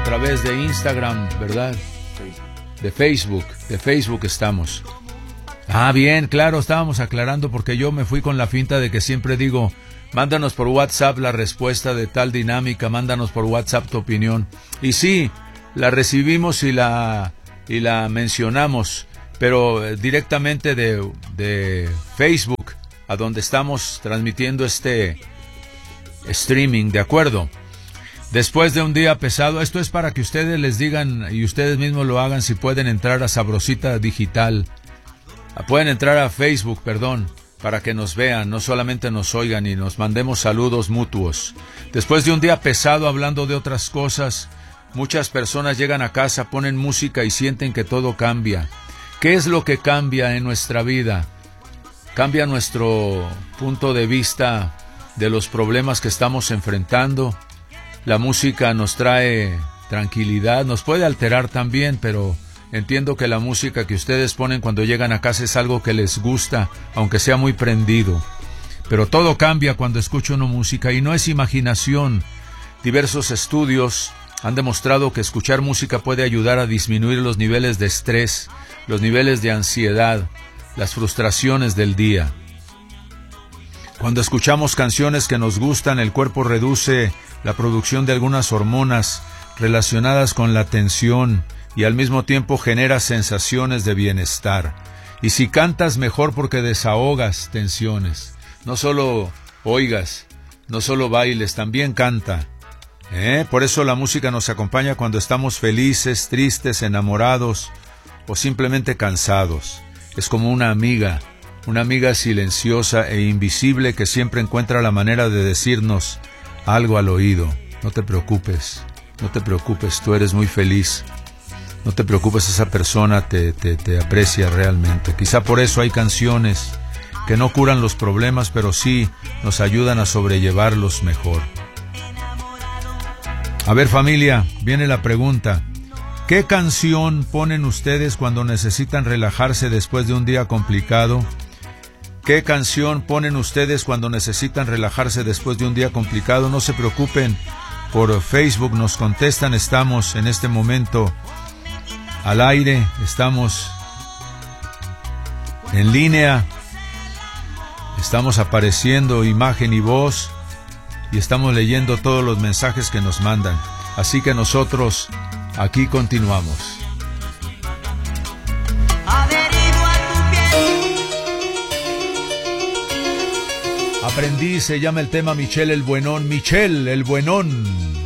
través de Instagram, ¿verdad? De Facebook estamos. Ah, bien, claro, estábamos aclarando porque yo me fui con la finta de que siempre digo, mándanos por WhatsApp la respuesta de tal dinámica, mándanos por WhatsApp tu opinión. Y sí, la recibimos y la mencionamos, pero directamente de Facebook, a donde estamos transmitiendo este streaming, ¿de acuerdo? Después de un día pesado, esto es para que ustedes les digan y ustedes mismos lo hagan si pueden entrar a Sabrosita Digital. Pueden entrar a Facebook, para que nos vean, no solamente nos oigan y nos mandemos saludos mutuos. Después de un día pesado hablando de otras cosas, muchas personas llegan a casa, ponen música y sienten que todo cambia. ¿Qué es lo que cambia en nuestra vida? Cambia nuestro punto de vista de los problemas que estamos enfrentando. La música nos trae tranquilidad, nos puede alterar también, pero entiendo que la música que ustedes ponen cuando llegan a casa es algo que les gusta, aunque sea muy prendido. Pero todo cambia cuando escucho una música y no es imaginación. Diversos estudios han demostrado que escuchar música puede ayudar a disminuir los niveles de estrés, los niveles de ansiedad, las frustraciones del día. Cuando escuchamos canciones que nos gustan, el cuerpo reduce la producción de algunas hormonas relacionadas con la tensión y al mismo tiempo genera sensaciones de bienestar. Y si cantas, mejor porque desahogas tensiones. No solo oigas, no solo bailes, también canta. Por eso la música nos acompaña cuando estamos felices, tristes, enamorados o simplemente cansados. Es como una amiga silenciosa e invisible que siempre encuentra la manera de decirnos algo al oído. No te preocupes, tú eres muy feliz. No te preocupes, esa persona te aprecia realmente. Quizá por eso hay canciones que no curan los problemas, pero sí nos ayudan a sobrellevarlos mejor. A ver, familia, viene la pregunta. ¿Qué canción ponen ustedes cuando necesitan relajarse después de un día complicado? ¿Qué canción ponen ustedes cuando necesitan relajarse después de un día complicado? No se preocupen, por Facebook nos contestan, estamos en este momento al aire, estamos en línea, estamos apareciendo imagen y voz y estamos leyendo todos los mensajes que nos mandan. Así que nosotros aquí continuamos. Aprendí, se llama el tema Michelle el Buenón. Michelle el Buenón.